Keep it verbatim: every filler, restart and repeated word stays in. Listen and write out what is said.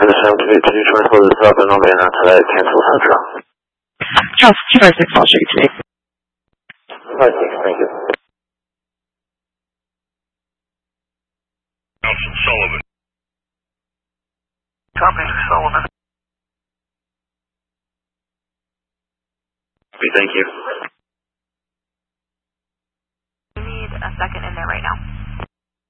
for the seven two two, try to hold this up and I'll be in after that, cancel Central. Charles two five six, I'll show you today. five six, thank you. Sullivan. Copy, Sullivan. Thank you.